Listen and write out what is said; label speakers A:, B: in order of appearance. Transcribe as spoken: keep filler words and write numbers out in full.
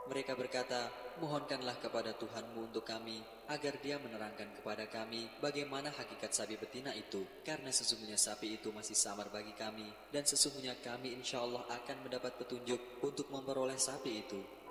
A: Mereka berkata, mohonkanlah kepada Tuhanmu untuk kami, agar dia menerangkan kepada kami bagaimana hakikat sapi betina itu, karena sesungguhnya sapi itu masih samar bagi kami, dan sesungguhnya kami insya Allah akan mendapat petunjuk untuk memperoleh sapi itu.